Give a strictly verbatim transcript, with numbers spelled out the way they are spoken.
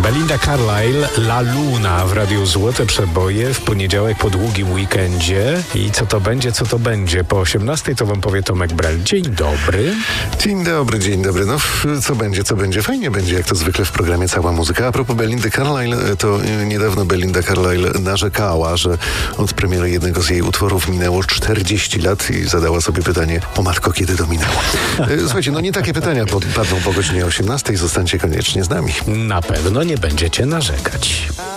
Belinda Carlisle, La Luna w Radiu Złote Przeboje w poniedziałek po długim weekendzie. I co to będzie, co to będzie? Po osiemnastej to wam powie Tomek Brel. Dzień dobry. Dzień dobry, dzień dobry. No co będzie, co będzie? Fajnie będzie, jak to zwykle w programie Cała Muzyka. A propos Belindy Carlisle, to niedawno Belinda Carlisle narzekała, że od premiery jednego z jej utworów minęło czterdzieści lat i zadała sobie pytanie: o matko, kiedy to minęło? Słuchajcie, no nie takie pytania padną po godzinie osiemnastej. Zostańcie koniecznie z nami. Na pewno nie będziecie narzekać.